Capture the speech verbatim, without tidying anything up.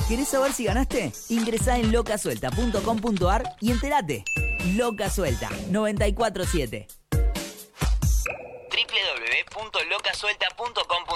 ¿Querés saber si ganaste? Ingresá en loca suelta punto com punto ar y entérate. Loca Suelta, noventa y cuatro siete. doble u doble u doble u punto loca suelta punto com